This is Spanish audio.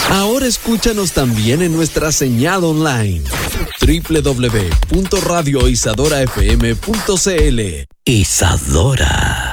Ahora escúchanos también en nuestra señal online www.radioisadorafm.cl. Isadora.